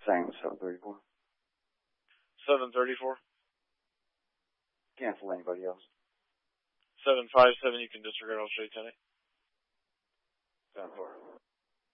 Same, 734. 734. Cancel anybody else. 757, you can disregard all straight 10. 7-4.